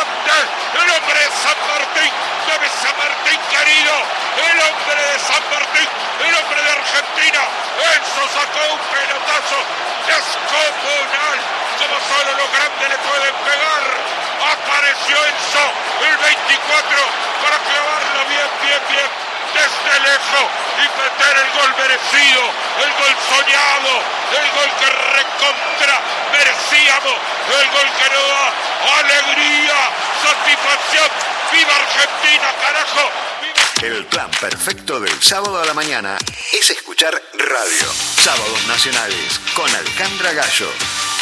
grande, el hombre de San Martín, de San Martín querido, el hombre de San Martín, el hombre de Argentina. Enzo sacó un pelotazo descomunal, como solo los grandes le pueden pegar. Apareció Enzo, el 24, para clavarlo bien, desde lejos y meter el gol merecido, el gol soñado, el gol que recontra merecíamos, el gol que nos da alegría, satisfacción. ¡Viva Argentina, carajo! ¡Viva! El plan perfecto del sábado a la mañana es escuchar radio. Sábados Nacionales con Alejandra Gallo.